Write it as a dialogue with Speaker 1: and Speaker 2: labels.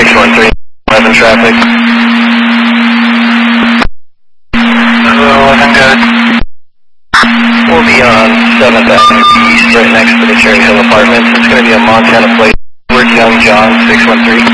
Speaker 1: 613, 11 traffic. 11 good. We'll be on 7th Avenue East, right next to the Cherry Hill Apartments. It's going to be a Montana plate. We're Young John, 613.